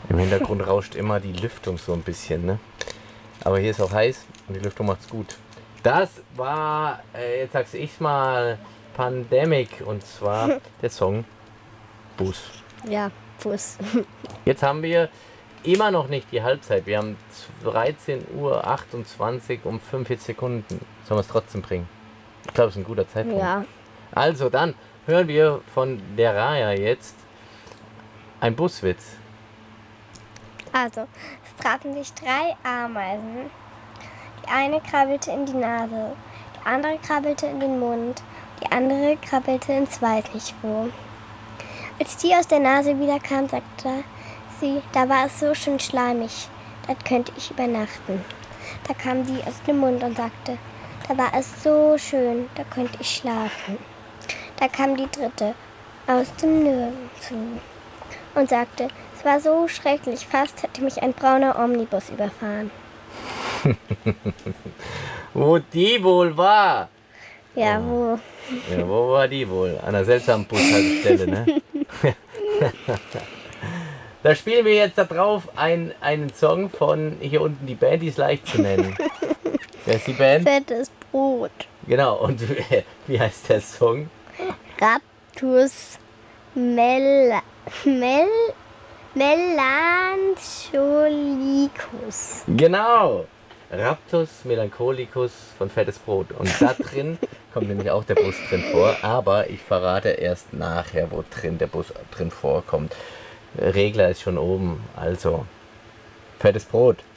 Im Hintergrund rauscht immer die Lüftung so ein bisschen, ne? Aber hier ist auch heiß und die Lüftung macht's gut. Das war, jetzt sag's ich mal, Pandemic und zwar der Song Bus. Ja, Bus. Jetzt haben wir immer noch nicht die Halbzeit. Wir haben 13:28 Uhr um 45 Sekunden. Sollen wir es trotzdem bringen? Ich glaube, es ist ein guter Zeitpunkt. Ja. Also dann hören wir von der Raya jetzt ein Buswitz. Also, es trafen sich 3 Ameisen. Die eine krabbelte in die Nase, die andere krabbelte in den Mund, die andere krabbelte ins weiß nicht wo. Als die aus der Nase wieder kam, sagte sie, da war es so schön schleimig, dort könnte ich übernachten. Da kam die aus dem Mund und sagte, da war es so schön, da könnte ich schlafen. Da kam die dritte aus dem Nirgendwo und sagte, es war so schrecklich, fast hätte mich ein brauner Omnibus überfahren. Wo die wohl war? Ja, wo? Ja, wo war die wohl? An einer seltsamen Bushaltestelle, ne? Da spielen wir jetzt da drauf einen Song von hier unten, die Band, die ist leicht zu nennen. Wer ist die Band? Fettes Brot. Genau, und wie heißt der Song? Raptus Melancholicus. Genau! Raptus Melancholicus von Fettes Brot. Und da drin kommt nämlich auch der Bus drin vor, aber ich verrate erst nachher, wo drin der Bus drin vorkommt. Regler ist schon oben, also Fettes Brot.